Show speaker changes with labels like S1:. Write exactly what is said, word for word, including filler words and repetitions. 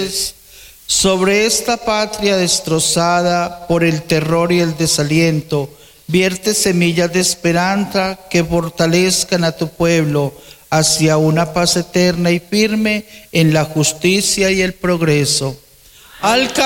S1: bendices. Sobre esta patria destrozada por el terror y el desaliento, vierte semillas de esperanza que fortalezcan a tu pueblo hacia una paz eterna y firme en la justicia y el progreso. Alcanza